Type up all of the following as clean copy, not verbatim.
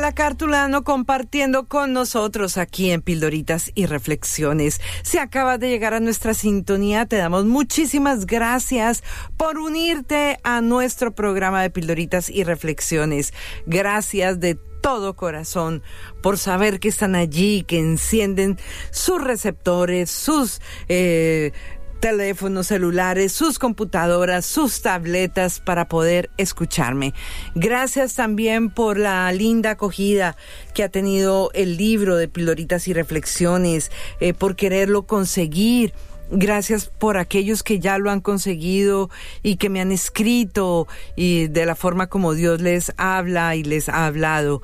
Paola Cartulano compartiendo con nosotros aquí en Pildoritas y Reflexiones. Si acabas de llegar a nuestra sintonía, te damos muchísimas gracias por unirte a nuestro programa de Pildoritas y Reflexiones. Gracias de todo corazón por saber que están allí, que encienden sus receptores, sus teléfonos celulares, sus computadoras, sus tabletas para poder escucharme. Gracias también por la linda acogida que ha tenido el libro de Pildoritas y Reflexiones, por quererlo conseguir. Gracias por aquellos que ya lo han conseguido y que me han escrito y de la forma como Dios les habla y les ha hablado.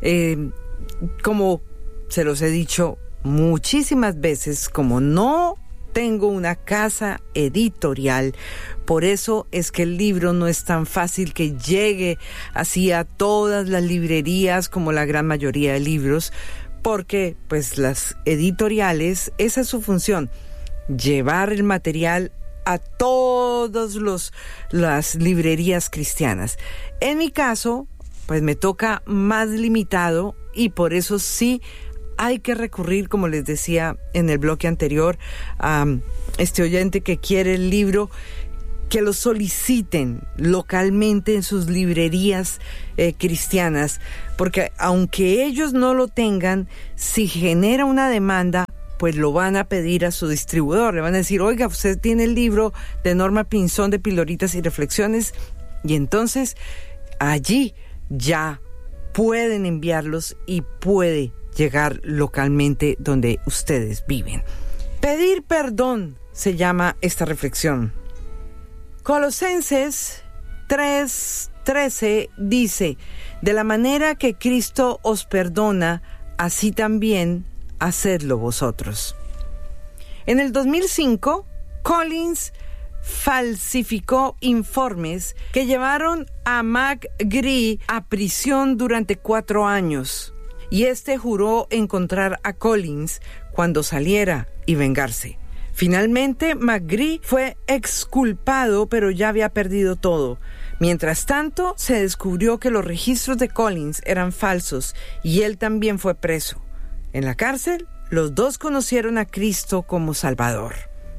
Como se los he dicho muchísimas veces, como no tengo una casa editorial, por eso es que el libro no es tan fácil que llegue así a todas las librerías como la gran mayoría de libros, porque pues las editoriales, esa es su función, llevar el material a todas las librerías cristianas. En mi caso, pues me toca más limitado y por eso sí hay que recurrir, como les decía en el bloque anterior, a este oyente que quiere el libro, que lo soliciten localmente en sus librerías cristianas, porque aunque ellos no lo tengan, si genera una demanda, pues lo van a pedir a su distribuidor. Le van a decir, oiga, usted tiene el libro de Norma Pinzón de Pildoritas y Reflexiones, y entonces allí ya pueden enviarlos y puede llegar localmente donde ustedes viven. Pedir perdón se llama esta reflexión. Colosenses 3:13 dice, de la manera que Cristo os perdona, así también hacedlo vosotros. En el 2005, Collins falsificó informes que llevaron a McGree a prisión durante 4 años. Y juró encontrar a Collins cuando saliera y vengarse. Finalmente, McGree fue exculpado, pero ya había perdido todo. Mientras tanto, se descubrió que los registros de Collins eran falsos y él también fue preso. En la cárcel, los dos conocieron a Cristo como Salvador.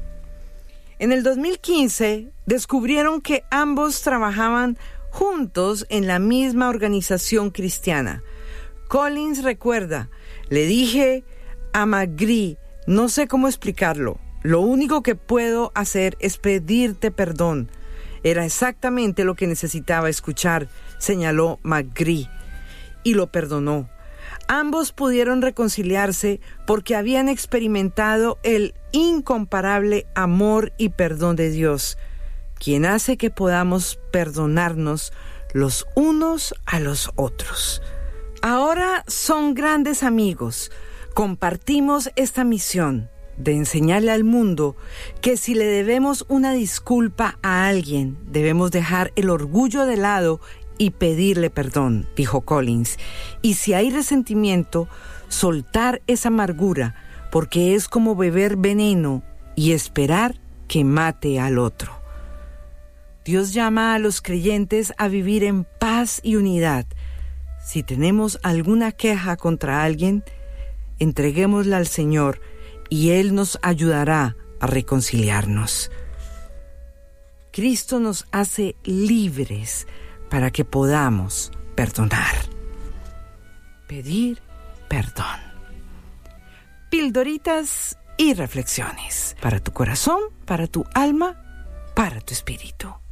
En el 2015, descubrieron que ambos trabajaban juntos en la misma organización cristiana. Collins recuerda, le dije a McGree, no sé cómo explicarlo, lo único que puedo hacer es pedirte perdón. Era exactamente lo que necesitaba escuchar, señaló McGree, y lo perdonó. Ambos pudieron reconciliarse porque habían experimentado el incomparable amor y perdón de Dios, quien hace que podamos perdonarnos los unos a los otros. Ahora son grandes amigos. Compartimos esta misión de enseñarle al mundo que si le debemos una disculpa a alguien, debemos dejar el orgullo de lado y pedirle perdón, dijo Collins. Y si hay resentimiento, soltar esa amargura, porque es como beber veneno y esperar que mate al otro. Dios llama a los creyentes a vivir en paz y unidad. Si tenemos alguna queja contra alguien, entreguémosla al Señor y Él nos ayudará a reconciliarnos. Cristo nos hace libres para que podamos perdonar. Pedir perdón. Pildoritas y reflexiones para tu corazón, para tu alma, para tu espíritu.